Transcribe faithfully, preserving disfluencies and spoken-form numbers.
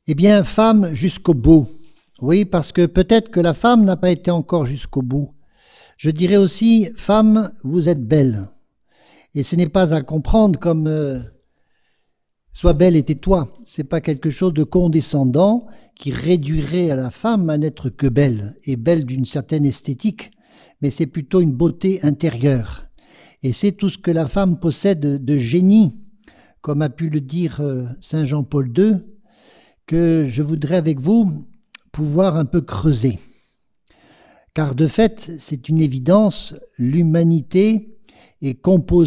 Eh bien, femme jusqu'au bout. Oui, parce que peut-être que la femme n'a pas été encore jusqu'au bout. Je dirais aussi, femme, vous êtes belle. Et ce n'est pas à comprendre comme euh, sois belle et tais-toi. C'est pas quelque chose de condescendant qui réduirait à la femme à n'être que belle, et belle d'une certaine esthétique, mais c'est plutôt une beauté intérieure. Et c'est tout ce que la femme possède de génie, comme a pu le dire euh, Saint Jean-Paul deux, que je voudrais avec vous pouvoir un peu creuser. Car de fait, c'est une évidence, l'humanité est composée